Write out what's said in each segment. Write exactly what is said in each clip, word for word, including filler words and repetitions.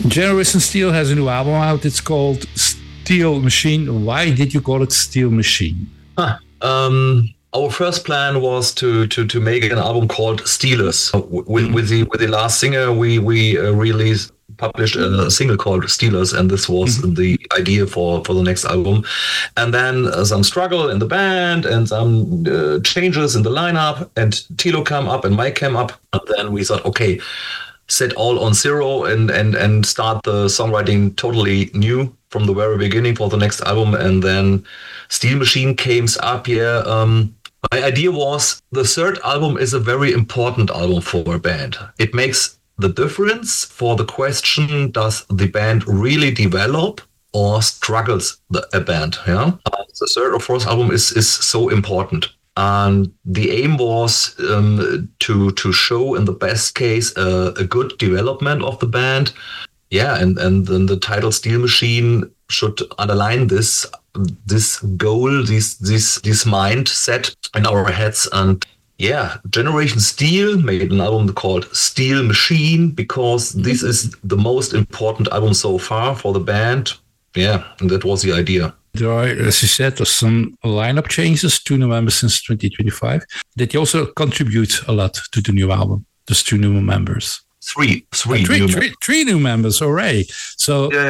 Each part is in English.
Generation Steel has a new album out. It's called Steel Machine. Why did you call it Steel Machine? Huh. Um, our first plan was to to to make an album called Steelers. With, mm-hmm. with the with the last singer, we we uh, released published a single called Steelers, and this was mm-hmm. the idea for for the next album. And then uh, some struggle in the band and some uh, changes in the lineup, and Thilo came up and Mike came up, and then we thought, okay, set all on zero and and and start the songwriting totally new from the very beginning for the next album. And then Steel Machine came up. Yeah, um, my idea was the third album is a very important album for a band. It makes the difference for the question: does the band really develop or struggles the a band? Yeah, uh, the third or fourth album is is so important. And the aim was um, to to show in the best case uh, a good development of the band. Yeah, and, and then the title Steel Machine should underline this this goal, this this this mindset in our heads. And yeah, Generation Steel made an album called Steel Machine because this is the most important album so far for the band. Yeah, and that was the idea. There are, as you said, there's some lineup changes, two new members since twenty twenty-five. Did you also contribute a lot to the new album? There's two new members. Three, three, uh, three, new three, three new members. Hooray! So, yeah.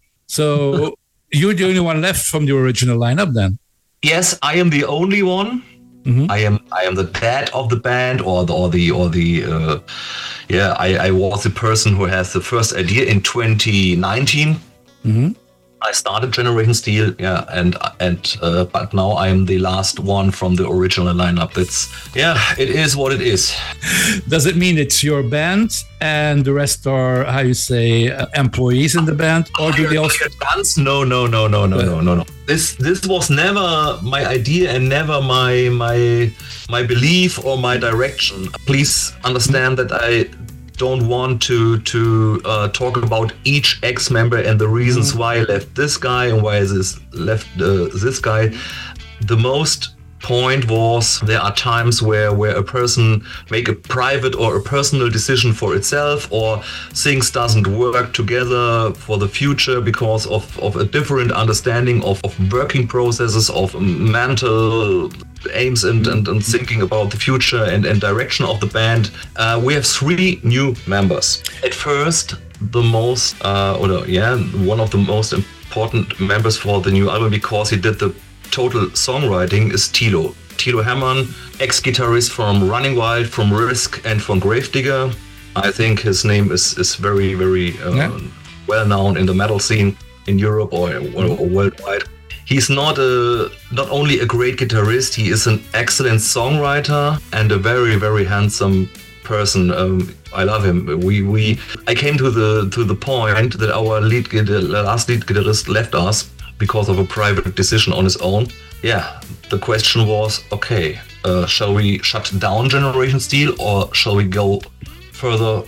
so you're the only one left from the original lineup, then? Yes, I am the only one. Mm-hmm. I am, I am the dad of the band, or the, or the, or the. Uh, yeah, I, I was the person who has the first idea in twenty nineteen. Mm-hmm. I started Generation Steel, yeah, and and uh, but now I am the last one from the original lineup. That's yeah, it is what it is. Does it mean it's your band and the rest are, how you say, uh, employees in the band, or do they also? No, no, no, no, no, no, no, no. This this was never my idea and never my my my belief or my direction. Please understand that I don't want to to uh, talk about each ex-member and the reasons why I left this guy and why this left uh, this guy. The most point was there are times where where a person make a private or a personal decision for itself, or things doesn't work together for the future because of, of a different understanding of, of working processes, of mental aims and, and, and thinking about the future and, and direction of the band. Uh, we have three new members. At first, the most, uh, or yeah, one of the most important members for the new album, because he did the total songwriting, is Thilo. Thilo Hermann, ex-guitarist from Running Wild, from Risk and from Gravedigger. I think his name is, is very, very uh, yeah. well known in the metal scene in Europe or, or, or worldwide. He's not a not only a great guitarist, he is an excellent songwriter and a very, very handsome person. Um, I love him. We we I came to the to the point that our lead the last lead guitarist left us because of a private decision on his own. Yeah, the question was, okay, uh, shall we shut down Generation Steel or shall we go further?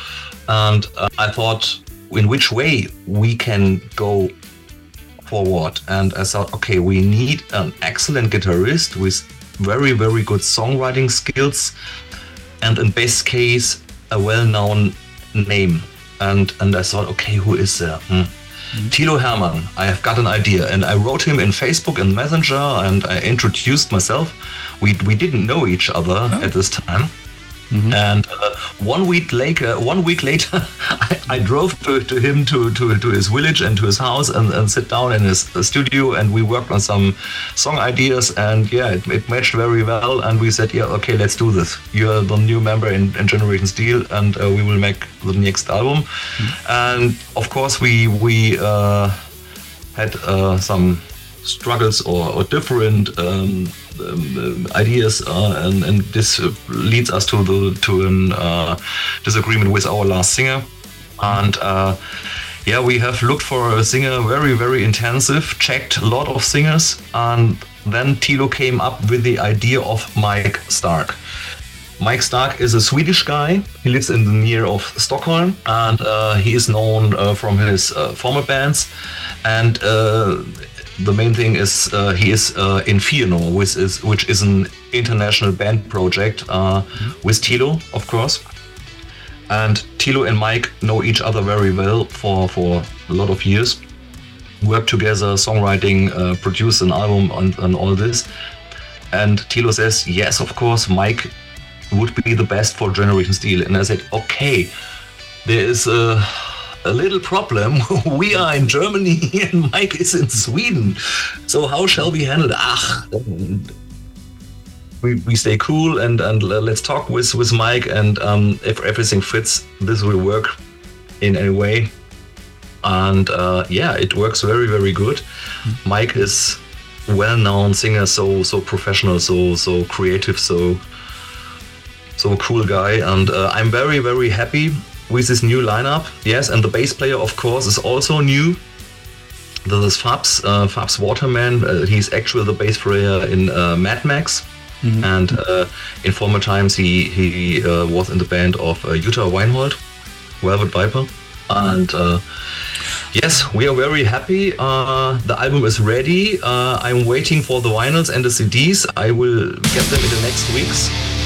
And uh, I thought, in which way we can go forward. And I thought, okay, we need an excellent guitarist with very, very good songwriting skills, and in best case, a well-known name. And and I thought, okay, who is there? Hmm. Mm-hmm. Thilo Hermann, I have got an idea, and I wrote him in Facebook and Messenger, and I introduced myself. We we didn't know each other oh. at this time, mm-hmm. and uh, one week later, one week later, I, I drove to, to him to, to to his village and to his house and, and sit down in his studio, and we worked on some song ideas, and yeah, it, it matched very well, and we said, yeah, okay, let's do this. You're the new member in, in Generation Steel, and uh, we will make the next album. Mm-hmm. And of course, we we uh, had uh, some struggles or, or different um, um, ideas, uh, and, and this leads us to the to an uh, disagreement with our last singer. And uh, yeah, we have looked for a singer very, very intensive, checked a lot of singers, and then Thilo came up with the idea of Mike Stark. Mike Stark is a Swedish guy. He lives in the near of Stockholm, and uh, he is known uh, from his uh, former bands. And uh, the main thing is uh, he is uh, Inferno, which is which is an international band project uh, mm-hmm. with Thilo, of course. And Thilo and Mike know each other very well for, for a lot of years. Work together, songwriting, uh, produce an album and, and all this. And Thilo says, yes, of course, Mike would be the best for Generation Steel. And I said, okay, there is a, a little problem. We are in Germany and Mike is in Sweden. So how shall we handle it? Ah, we, we stay cool and, and let's talk with, with Mike. And um, if everything fits, this will work in any way. And uh, yeah, it works very, very good. Mm-hmm. Mike is well-known singer, so so professional, so so creative, so so cool guy, and uh, I'm very very happy with this new lineup. Yes, and the bass player, of course, is also new. This is Fabs, uh, Fabs Waterman. Uh, he's actually the bass player in uh, Mad Max, mm-hmm. and uh, in former times he he uh, was in the band of uh, Jutta Weinhold, Velvet Viper, and. Uh, Yes, we are very happy. Uh, the album is ready. Uh, I'm waiting for the vinyls and the C Ds. I will get them in the next weeks.